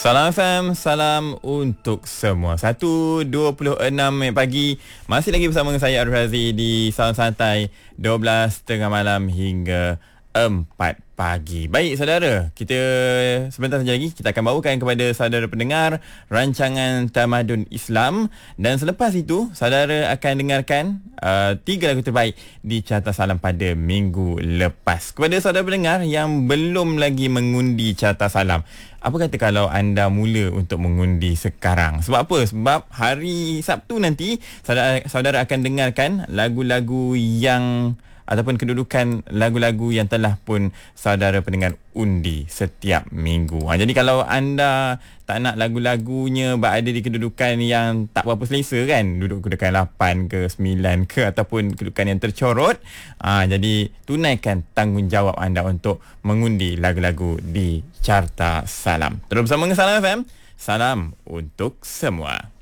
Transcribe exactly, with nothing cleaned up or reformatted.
Salam F M, salam untuk semua. satu dua puluh enam minit pagi. Masih lagi bersama dengan saya Arif Razi di Salam Santai dua belas tengah malam hingga empat pagi. Baik saudara, kita sebentar saja lagi kita akan bawakan kepada saudara pendengar rancangan Tamadun Islam, dan selepas itu saudara akan dengarkan uh, tiga lagu terbaik di Carta Salam pada minggu lepas. Kepada saudara pendengar yang belum lagi mengundi Carta Salam, apa kata kalau anda mula untuk mengundi sekarang? Sebab apa? Sebab hari Sabtu nanti saudara, saudara akan dengarkan lagu-lagu yang ataupun kedudukan lagu-lagu yang telah pun saudara pendengar undi setiap minggu. Ha, jadi kalau anda tak nak lagu-lagunya berada di kedudukan yang tak berapa selesa kan, duduk kedudukan lapan ke sembilan ke ataupun kedudukan yang tercorot, ha, jadi tunaikan tanggungjawab anda untuk mengundi lagu-lagu di Carta Salam. Terus bersama dengan Salam F M. Salam untuk semua.